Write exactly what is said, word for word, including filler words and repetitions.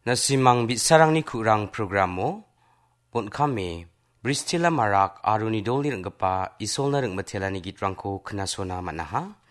Nasimang bisarangni kurang programo, pun kami, Bristila marak aruni doli renggapa isol na reng matelani gitrangko kena sona manaha.